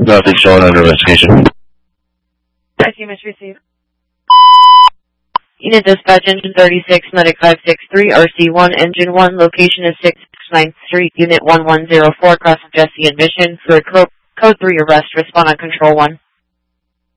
Nothing showing under investigation. ICMS received. Unit Dispatch Engine 36, Medic 563, RC1, Engine 1, location is 6th Street, Unit 1104, cross of Jesse and Mission, for code 3 arrest, respond on Control 1.